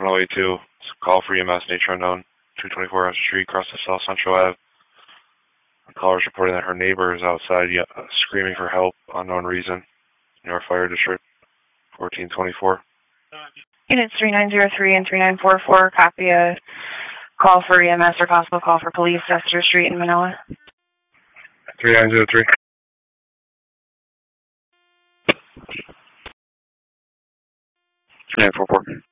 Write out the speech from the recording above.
1082. Call for EMS, nature unknown. 224 Orange Street, across the South Central Ave. The caller is reporting that her neighbor is outside screaming for help, unknown reason. New York Fire District, 1424. Units 3903 and 3944, copy a call for EMS or possible call for police, Esther Street in Manila. 3903. 3944.